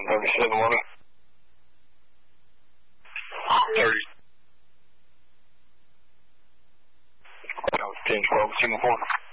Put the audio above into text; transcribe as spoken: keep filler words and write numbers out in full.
thirty-seven one. thirty. ten twelve, two more four.